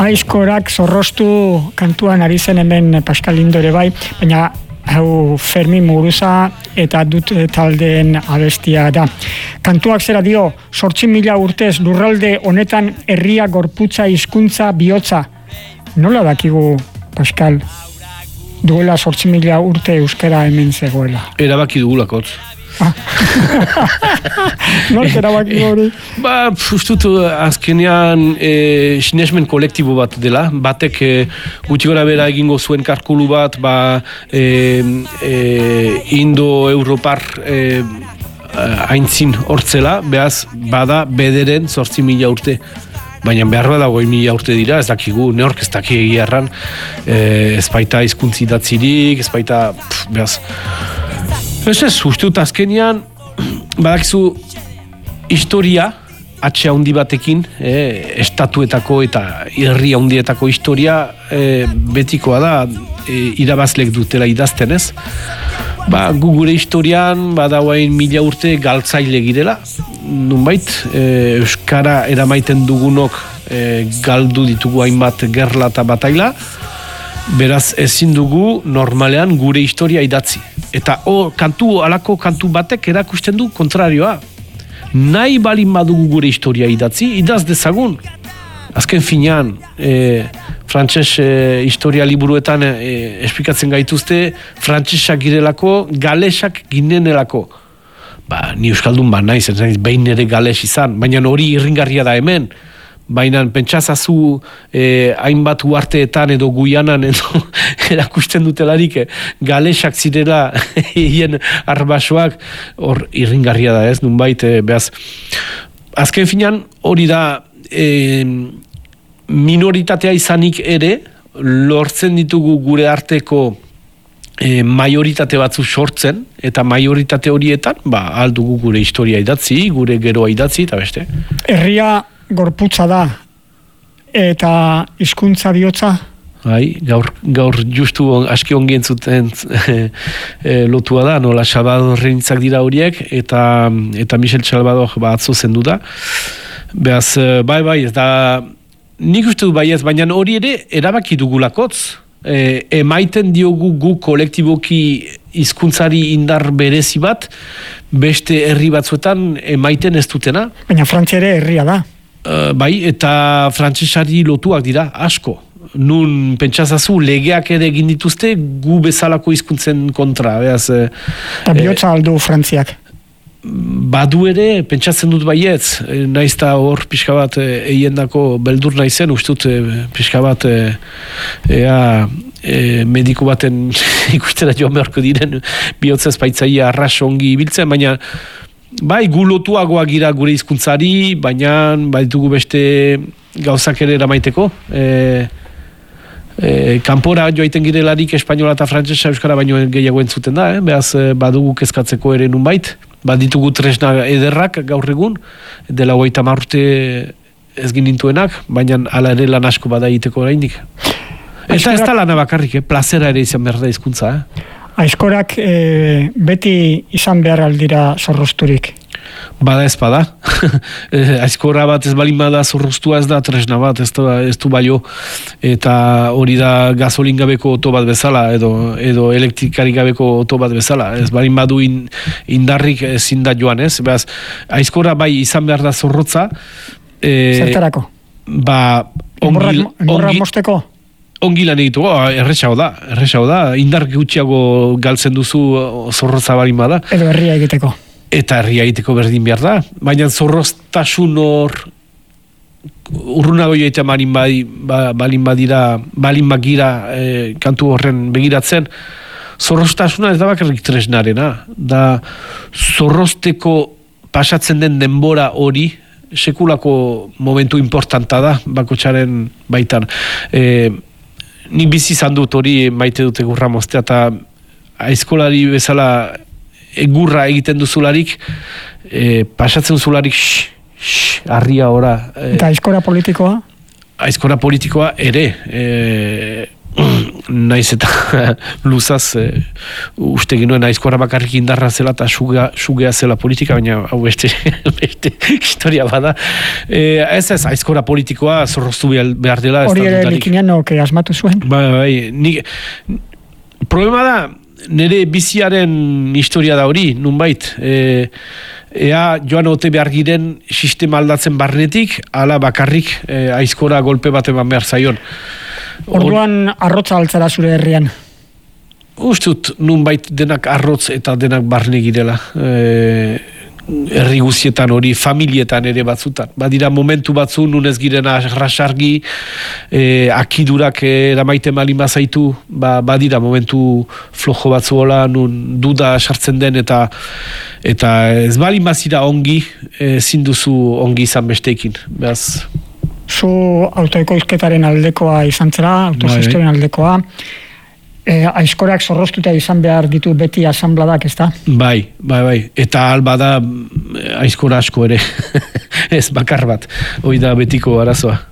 Aizkorak zorrostu kantuan ari zen hemen Pascal Lindo ere bai, baina hau Fermin Muguruza eta dut taldeen abestia da. Kantuak zera dio, 8.000 urtez lurralde honetan herria gorputza hizkuntza bihotza. Nola dakigu, Pascal, duela 8.000 urte euskara hemen zegoela? Erabaki dugulakotz. Nork erabaki hori? Ustut azkenean sinesmen kolektibo bat dela, batek gutxi gora bera egingo zuen kalkulu bat, Indo-Europar aintzin hortzela, behaz bada bederen 8.000 urte. Baina behar badago 1.000 urte dira, ez dakigu, neork ez daki egiarran, ez baita hizkuntzi idatzirik, ez baita, behaz. Ez, ustut azkenean, badakizu historia, atxe handi batekin, estatuetako eta herri handietako historia betikoa da, irabazlek dutela idazten ez. Gu gure historian, badauain 1.000 urte galtzaile girela, nunbait, euskara eramaiten dugunok galdu ditugu hainbat gerla eta bataila, beraz ezin dugu normalean gure historia idatzi. Eta alako kantu batek erakusten du kontrarioa. Nahi balin badugu gure historia idatzi, idaz dezagun. Azken finean, frantses historia liburuetan esplikatzen gaituzte, frantsesak girelako, galesak ginenelako. Ni euskaldun naiz, behin ere gales izan, baina hori irringarria da hemen. Baina pentsazazu hainbat uarteetan edo Guianan edo erakusten dutelarik galesak zirela hien arbasoak, hor irringarria da ez, nunbait, behaz. Azken finean hori da minoritatea izanik ere, lortzen ditugu gure arteko majoritate batzu sortzen, eta majoritate horietan, aldugu gure historia idatzi, gure geroa idatzi, eta beste. Herria gorputza da, eta hizkuntza bihotza? Gaur justu aski ongien zuten lotua da, nola Salvador Reintzak dira horiek, eta Michel Salvador atzo zendu da. Beaz, bai, ez da, nik uste du baiez, baina hori ere erabaki dugulakotz. Emaiten diogu gu kolektiboki hizkuntzari indar berezi bat, beste herri batzuetan emaiten ez dutena. Baina Frantzia ere herria da. Bai, eta frantsesari lotuak dira, asko. Nun pentsazazu legeak ere egin dituzte gu bezalako hizkuntzen kontra. Eta bihotza aldu Frantziak? Badu ere, pentsatzen dut baietz, naizta hor pixka bat eiendako beldur naizen, ustut pixka bat mediku baten ikustera joan beharko diren bihotzez baitzaia arras ongi ibiltzen, baina bai, gu lotuagoak gira gure hizkuntzari, baina baitugu beste gauzak ere eramaiteko. Kanpora joaiten girelarik espainola eta frantsesa euskara baino gehiago entzuten da, behaz badugu kezkatzeko ere nunbait. Baditugu tresna ederrak gaur egun, dela 30 urte ez ginintuenak, baina ala ere lan asko bada egiteko oraindik. Eta ez da lana bakarrik, plazera ere izan behar da hizkuntza. Aizkorak beti izan behar aldira zorrozturik? Bada ez bada. Aizkora bat ez balin bada zorroztua ez da tresna bat, ez du baio. Eta hori da gasolin gabeko oto bat bezala, edo elektrikari gabeko oto bat bezala. Ez balin badu indarrik ezin da joan ez. Beaz, aizkora bai izan behar da zorrotza. Zertarako? Enborrak mosteko? Ongi lan egituko, errexau da, indar gutxiago galtzen duzu zorrotza balin bada. Edo herria egiteko. Eta herria egiteko berdin behar da. Baina zorroztasun hor urrunago joitea balin bagira kantu horren begiratzen, zorroztasuna ez da bakarrik tresnarena. Da zorrozteko pasatzen den denbora hori, sekulako momentu importanta da, bakotxaren baitan. Nik bizi izan dut hori maite dut egurra moztea, eta aizkolari bezala egurra egiten duzularik, pasatzen zularik harria ora. Eta aizkora politikoa? Aizkora politikoa ere. naiz eta luzaz uste ginuen aizkorra bakarrik indarra zela eta sugea zela politika, baina hau beste historia bada. Ez aizkorra politikoa zorroztu behar dela. Hori ere Likinianok asmatu zuen? Bai, problema da, nire biziaren historia da hori, nunbait. Ea joan ote behar giren sistema aldatzen barnetik, ala bakarrik aizkora golpe bat eman behar zaion. Orduan arrotza altzara zure herrian? Ustut, nunbait denak arrotz eta denak barne girela. Herri guzietan hori, familietan ere batzutan. Badira momentu batzu, nunez giren rasargi, akidurak eramaiten mali mazaitu, badira momentu flojo batzu hola, nun duda sartzen den eta ez bali mazira ongi, zinduzu ongi izan besteekin. Beaz... Zu autoekoizketaren aldekoa izan zera, autogestionen aldekoa. Aizkorak zorroztuta izan behar ditu beti asanbladak, ez da? Bai. Eta alba da aizkora asko ere. Ez bakar bat. Hoi da betiko arazoa.